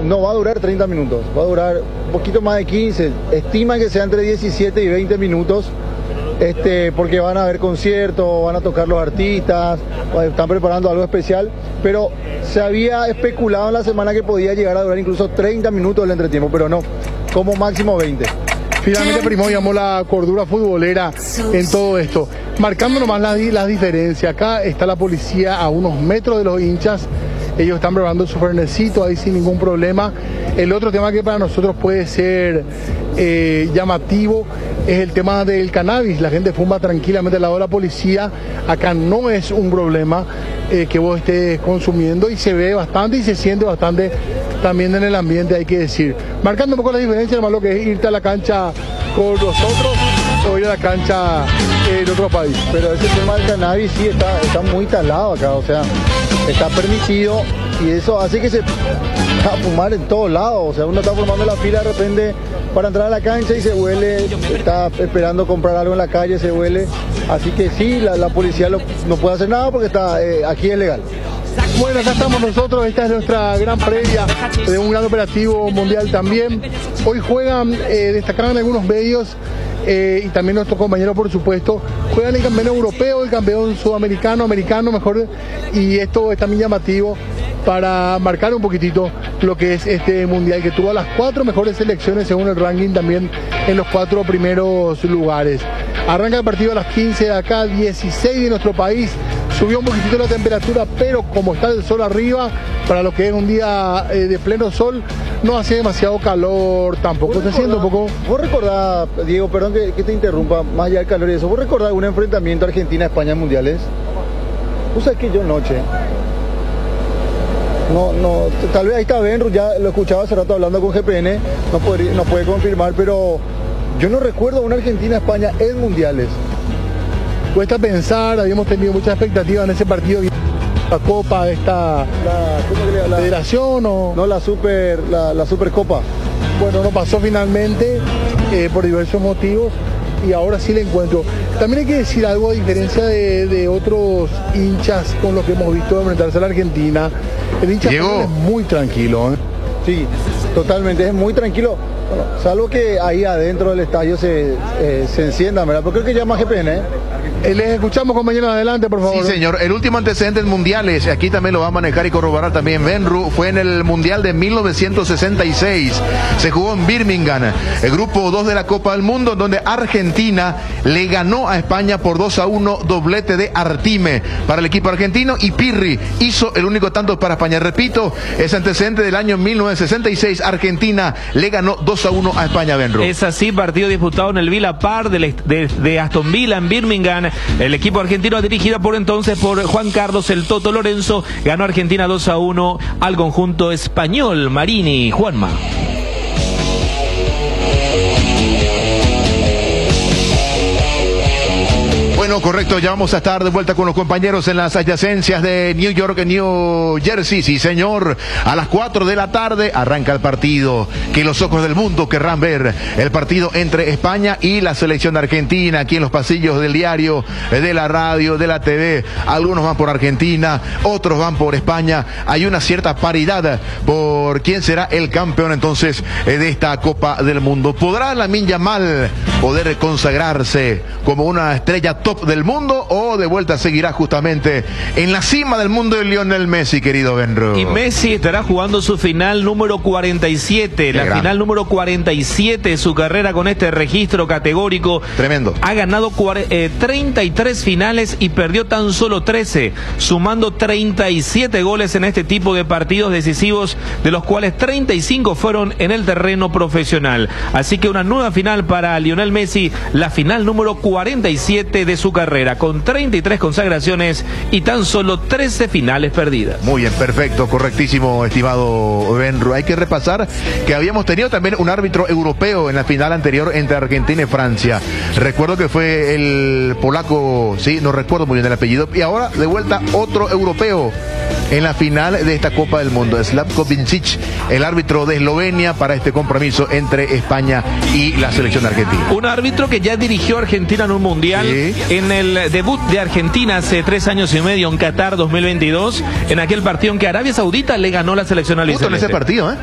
no va a durar 30 minutos, va a durar un poquito más de 15, estiman que sea entre 17 y 20 minutos, porque van a haber conciertos, van a tocar los artistas, están preparando algo especial, pero se había especulado en la semana que podía llegar a durar incluso 30 minutos el entretiempo, pero no, como máximo 20. Finalmente, Primo, llamó la cordura futbolera en todo esto, marcando nomás las diferencias. Acá está la policía a unos metros de los hinchas, ellos están probando su frenecito ahí sin ningún problema. El otro tema que para nosotros puede ser llamativo es el tema del cannabis. La gente fuma tranquilamente al lado de la policía. Acá no es un problema que vos estés consumiendo, y se ve bastante y se siente bastante también en el ambiente, hay que decir. Marcando un poco la diferencia, además, lo que es irte a la cancha con nosotros o ir a la cancha en otro país. Pero ese tema del cannabis sí está muy talado acá, o sea, está permitido, y eso hace que se va a fumar en todos lados. O sea, uno está formando la fila de repente para entrar a la cancha y se huele, está esperando comprar algo en la calle, se huele. Así que sí, la policía no puede hacer nada porque está aquí es legal. Bueno, acá estamos nosotros, esta es nuestra gran previa de un gran operativo mundial también. Hoy juegan, destacaban algunos medios, y también nuestros compañeros, por supuesto, juegan el campeón europeo, el campeón sudamericano, americano mejor, y esto es también llamativo para marcar un poquitito lo que es este mundial, que tuvo a las 4 mejores selecciones según el ranking, también en los 4 primeros lugares. Arranca el partido a las 15 de acá, 16 de nuestro país. Subió un poquitito la temperatura, pero como está el sol arriba, para lo que es un día de pleno sol, no hace demasiado calor tampoco. Se siente un poco... ¿Vos recordás, Diego, perdón que te interrumpa, más allá del calor y eso, vos recordás algún enfrentamiento Argentina-España en mundiales? Vos sabés que yo noche... No, tal vez ahí está Benru, ya lo escuchaba hace rato hablando con GPN, no puede confirmar, pero yo no recuerdo una Argentina-España en mundiales. Cuesta pensar, habíamos tenido muchas expectativas en ese partido, la Copa, esta federación o... No, la Supercopa. Bueno, no pasó finalmente por diversos motivos, y ahora sí le encuentro. También hay que decir algo, a diferencia de otros hinchas con los que hemos visto enfrentarse a la Argentina. El hincha es muy tranquilo, ¿eh? Sí, totalmente, es muy tranquilo. Bueno, salvo que ahí adentro del estadio se encienda, ¿verdad? Pero creo que llama GPN, ¿eh? Les escuchamos, compañeros, adelante, por favor. Sí, señor. El último antecedente en mundiales, aquí también lo va a manejar y corroborar también Benru, fue en el Mundial de 1966. Se jugó en Birmingham, el grupo 2 de la Copa del Mundo, donde Argentina le ganó a España por 2-1, doblete de Artime para el equipo argentino, y Pirri hizo el único tanto para España. Repito, ese antecedente del año 1966, Argentina le ganó 2-1 a España, Benru. Es así, partido disputado en el Villa Park de Aston Villa en Birmingham. El equipo argentino, dirigido por entonces por Juan Carlos el Toto Lorenzo, ganó Argentina 2-1 al conjunto español. Marini, Juanma. Bueno, correcto, ya vamos a estar de vuelta con los compañeros en las adyacencias de New York, New Jersey. Sí, señor, a las 4 de la tarde arranca el partido que los ojos del mundo querrán ver, el partido entre España y la selección argentina, aquí en los pasillos del diario, de la radio, de la TV. Algunos van por Argentina, otros van por España. Hay una cierta paridad por quién será el campeón entonces de esta Copa del Mundo. ¿Podrá Lamine Yamal poder consagrarse como una estrella top del mundo, o de vuelta seguirá justamente en la cima del mundo de Lionel Messi, querido Benro? Y Messi estará jugando su final número 47, final número 47 de su carrera, con este registro categórico. Tremendo. Ha ganado 33 finales y perdió tan solo 13, sumando 37 goles en este tipo de partidos decisivos, de los cuales 35 fueron en el terreno profesional. Así que una nueva final para Lionel Messi, la final número 47 de su carrera, con 33 consagraciones y tan solo 13 finales perdidas. Muy bien, perfecto, correctísimo, estimado Benru. Hay que repasar que habíamos tenido también un árbitro europeo en la final anterior entre Argentina y Francia. Recuerdo que fue el polaco, sí, no recuerdo muy bien el apellido, y ahora de vuelta otro europeo en la final de esta Copa del Mundo, Slavko Vincic, el árbitro de Eslovenia para este compromiso entre España y la selección argentina. Un árbitro que ya dirigió a Argentina en un mundial, sí, en el debut de Argentina hace 3 años y medio en Qatar 2022, en aquel partido en que Arabia Saudita le ganó la selección albiceleste. Justo en ese partido, ¿eh?